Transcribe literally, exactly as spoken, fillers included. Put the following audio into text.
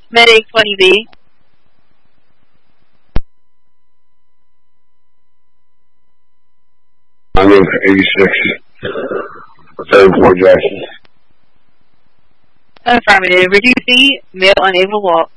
Medic twenty B. I'm in eighty-six. thirty-four Jackson. Affirmative. Reduce C. Male unable to walk.